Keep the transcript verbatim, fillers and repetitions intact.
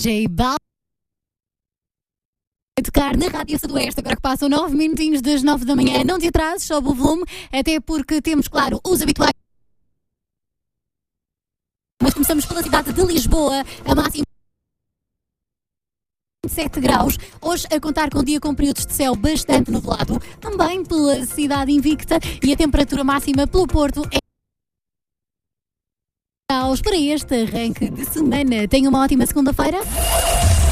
J Balvin a tocar na Rádio Sudoeste, agora que passam nove minutinhos das nove da manhã. Não te atrases, sobe o volume, até porque temos, claro, os habituais. Mas começamos pela cidade de Lisboa, a máxima vinte e sete graus, hoje a contar com dia com períodos de céu bastante nublado, também pela cidade invicta, e a temperatura máxima pelo Porto é para este arranque de semana. Tenha uma ótima segunda-feira.